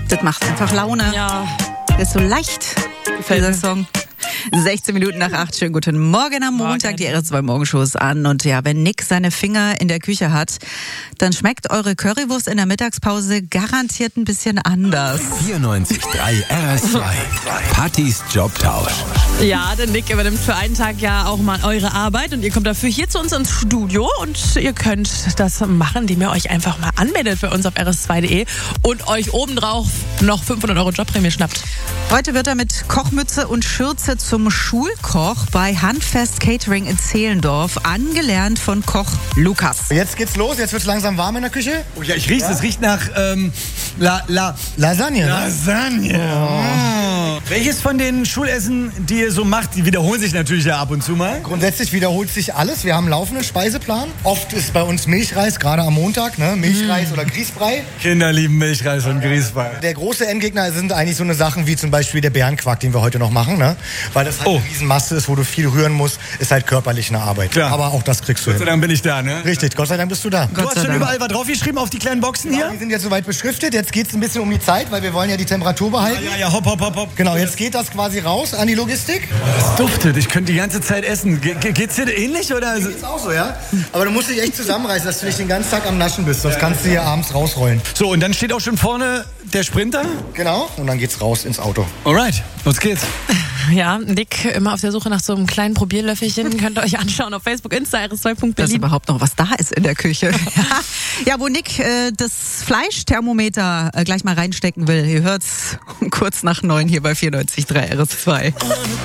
Das macht einfach Laune. Ja. Der ist so leicht, dieser Song. 16 Minuten nach 8. Schönen guten Morgen am Montag. Die RS2 Morgenshow ist an. Und ja, wenn Nick seine Finger in der Küche hat, dann schmeckt eure Currywurst in der Mittagspause garantiert ein bisschen anders. 94.3 RS2. Pattys Jobtausch. Ja, der Nick übernimmt für einen Tag ja auch mal eure Arbeit und ihr kommt dafür hier zu uns ins Studio und ihr könnt das machen, indem ihr euch einfach mal anmeldet für uns auf rs2.de und euch obendrauf noch 500 € Jobprämie schnappt. Heute wird er mit Kochmütze und Schürze zum Schulkoch bei Handfest Catering in Zehlendorf, angelernt von Koch Lukas. Jetzt geht's los, jetzt wird's langsam warm in der Küche. Oh ja, ich riech's, es riecht nach Lasagne, ne? Lasagne. Oh. Welches von den Schulessen, die ihr so macht, die wiederholen sich natürlich ja ab und zu mal? Grundsätzlich wiederholt sich alles. Wir haben einen laufenden Speiseplan. Oft ist bei uns Milchreis, gerade am Montag, ne? Milchreis oder Grießbrei. Kinder lieben Milchreis und Grießbrei. Der große Endgegner sind eigentlich so eine Sachen wie zum Beispiel der Bärenquark, den wir heute noch machen, ne? Weil das halt eine Riesenmasse ist, wo du viel rühren musst, ist halt körperlich eine Arbeit. Klar. Aber auch das kriegst du Gott sei hin. Dank bin ich da, ne? Richtig, Gott sei Dank bist du da. Du hast schon überall was draufgeschrieben auf die kleinen Boxen Ja, hier? die sind jetzt soweit beschriftet. Jetzt geht's ein bisschen um die Zeit, weil wir wollen ja die Temperatur behalten. Ja, hopp, hopp, hopp, hopp. Genau, jetzt geht das quasi raus an die Logistik. Das duftet, ich könnte die ganze Zeit essen. Geht's dir ähnlich, oder? Ist auch so, ja? Aber du musst dich echt zusammenreißen, dass du nicht den ganzen Tag am Naschen bist. Sonst kannst du hier abends rausrollen. So, und dann steht auch schon vorne der Sprinter? Genau. Und dann geht's raus ins Auto. Alright, los geht's. Ja, Nick immer auf der Suche nach so einem kleinen Probierlöffelchen. Könnt ihr euch anschauen auf Facebook, Insta, rs2.berlin. Dass überhaupt noch was da ist in der Küche. Ja, wo Nick das Fleischthermometer gleich mal reinstecken will. Ihr hört's kurz nach 9 hier bei 94.3 RS2.